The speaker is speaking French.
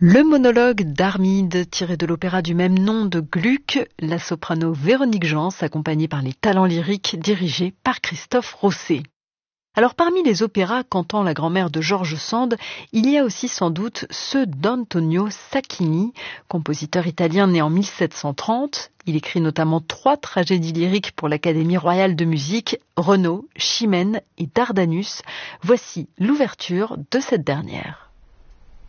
Le monologue d'Armide, tiré de l'opéra du même nom de Gluck, la soprano Véronique Jans, accompagnée par les talents lyriques dirigés par Christophe Rousset. Alors parmi les opéras cantant la grand-mère de George Sand, il y a aussi sans doute ceux d'Antonio Sacchini, compositeur italien né en 1730. Il écrit notamment 3 tragédies lyriques pour l'Académie royale de musique, Renaud, Chimène et Dardanus. Voici l'ouverture de cette dernière.